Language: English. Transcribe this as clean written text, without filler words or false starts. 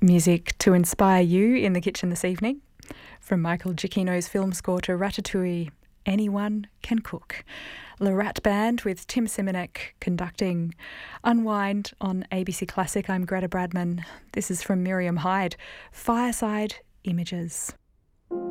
Music to inspire you in the kitchen this evening. From Michael Giacchino's film score to Ratatouille, Anyone Can Cook. The Rat Band with Tim Simonek conducting. Unwind on ABC Classic. I'm Greta Bradman. This is from Miriam Hyde. Fireside Images.